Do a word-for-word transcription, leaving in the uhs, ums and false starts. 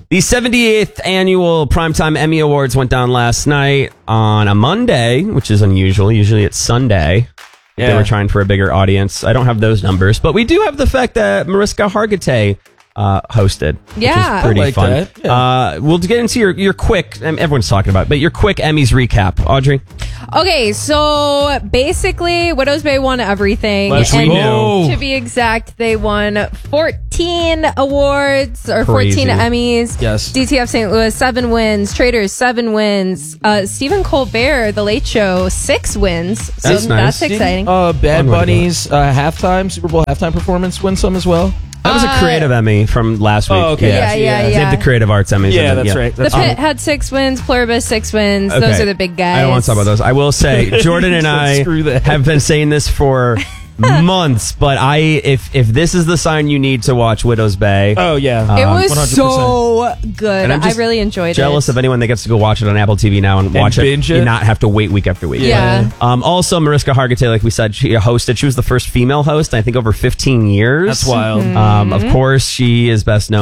The seventy-eighth annual Primetime Emmy Awards went down last night on a Monday, which is unusual. Usually it's Sunday. Yeah. They were trying for a bigger audience. I don't have those numbers, but we do have the fact that Mariska Hargitay uh, hosted. Yeah. Which is pretty I like fun. that. Yeah. Uh, we'll get into your, your quick, um, everyone's talking about it, but your quick Emmys recap. Audrey? Okay, so basically, Widows Bay won everything. Less we and knew. To be exact, they won fourteen awards or Crazy. fourteen Emmys. Yes. D T F Saint Louis, seven wins. Traders, seven wins. Uh, Stephen Colbert, The Late Show, six wins. So That's nice. that's exciting. Uh, Bad Fun way to do Bunny's uh, halftime, Super Bowl halftime performance win some as well. That was a Uh, creative Emmy from last week. Oh, okay. Yeah, yeah, They yeah. have the creative arts Emmys. Yeah, and then- that's right. The That's Pit right. had six wins. Pluribus, six wins. Those Okay. are the big guys. I don't want to talk about those. I will say, Jordan and I Screw that. have been saying this for months, but I if if this is the sign you need to watch Widow's Bay, Oh, yeah. It Um, was one hundred percent. so good. And I'm I just really enjoyed jealous it. of anyone that gets to go watch it on Apple T V now and watch it, binge it. and not have to wait week after week. Yeah. Um, also, Mariska Hargitay, like we said, she hosted. She was the first female host, I think, over fifteen years. That's wild. Um, of course, she is best known